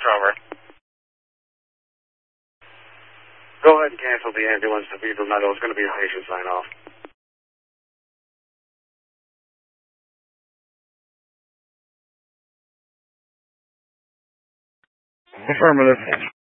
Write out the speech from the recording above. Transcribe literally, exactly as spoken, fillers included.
over. Go ahead and cancel the ambulance to Beaver Meadow. It's going to be a patient sign-off. Affirmative.